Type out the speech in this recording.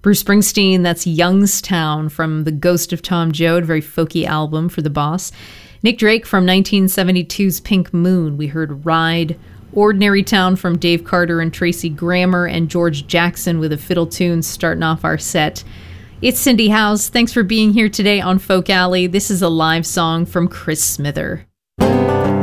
Bruce Springsteen, that's Youngstown from The Ghost of Tom Joad, very folky album for the boss. Nick Drake from 1972's Pink Moon, we heard Ride. Ordinary Town from Dave Carter and Tracy Grammer, and George Jackson with a fiddle tune starting off our set. It's Cindy Howes. Thanks for being here today on Folk Alley. This is a live song from Chris Smither.